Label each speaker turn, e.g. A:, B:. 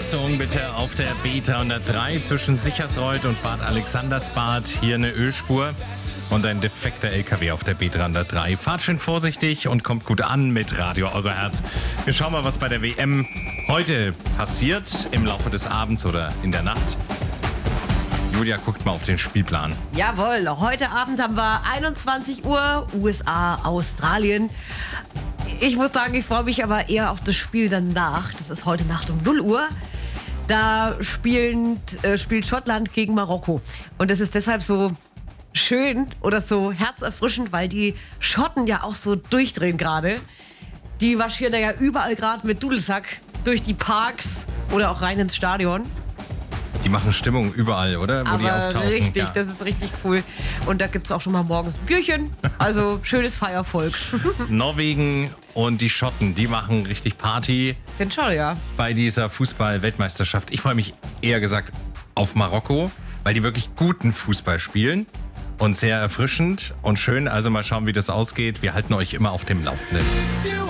A: Achtung bitte auf der B303 zwischen Sichersreuth und Bad Alexandersbad. Hier eine Ölspur und ein defekter LKW auf der B303. Fahrt schön vorsichtig und kommt gut an mit Radio Euroherz. Wir schauen mal, was bei der WM heute passiert im Laufe des Abends oder in der Nacht. Julia guckt mal auf den Spielplan.
B: Jawohl, heute Abend haben wir 21 Uhr, USA, Australien. Ich muss sagen, ich freue mich aber eher auf das Spiel danach. Das ist heute Nacht um 0 Uhr. Da spielt Schottland gegen Marokko. Und das ist deshalb so schön oder so herzerfrischend, weil die Schotten ja auch so durchdrehen gerade. Die marschieren da ja überall gerade mit Dudelsack durch die Parks oder auch rein ins Stadion.
A: Die machen Stimmung überall, oder? Wo die
B: Aber
A: auftauchen.
B: richtig,
A: Ja.
B: das ist richtig cool. Und da gibt es auch schon mal morgens ein Bierchen. Also schönes Feiervolk.
A: Norwegen und die Schotten, die machen richtig Party
B: Finde schon, ja.
A: bei dieser Fußball-Weltmeisterschaft. Ich freue mich eher gesagt auf Marokko, weil die wirklich guten Fußball spielen und sehr erfrischend und schön. Also mal schauen, wie das ausgeht. Wir halten euch immer auf dem Laufenden.